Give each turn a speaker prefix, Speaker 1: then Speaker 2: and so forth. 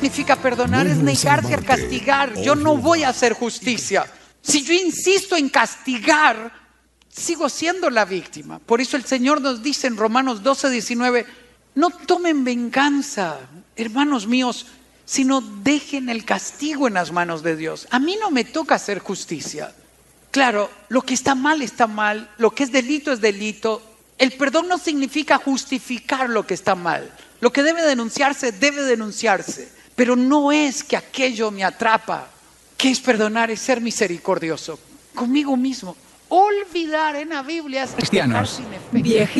Speaker 1: significa perdonar, es negarse a castigar. Yo no voy a hacer justicia. Si yo insisto en castigar, sigo siendo la víctima. Por eso el Señor nos dice en Romanos 12:19, no tomen venganza, hermanos míos, sino dejen el castigo en las manos de Dios. A mí no me toca hacer justicia. Claro, lo que está mal, lo que es delito es delito. El perdón no significa justificar lo que está mal. Lo que debe denunciarse, pero no es que aquello me atrapa. ¿Qué es perdonar? Es ser misericordioso conmigo mismo. Olvidar en la Biblia es
Speaker 2: cristianos,
Speaker 1: sin efecto.